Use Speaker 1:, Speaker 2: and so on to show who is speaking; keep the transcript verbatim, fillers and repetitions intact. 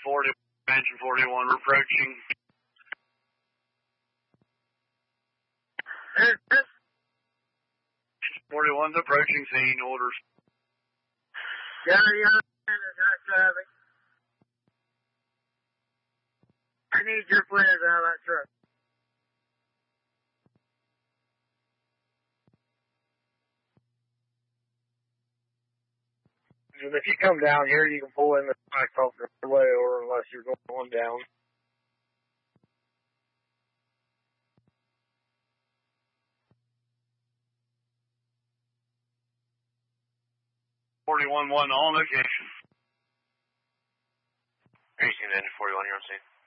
Speaker 1: forty, engine forty-one, we're approaching. forty-one's approaching scene, orders.
Speaker 2: Yeah, yeah, high traffic. I need your flares out of that truck. And if you come down here, you can pull in the back off the way, or unless you're going down.
Speaker 1: forty-one one on location.
Speaker 3: Racing engine forty-one, you're on scene.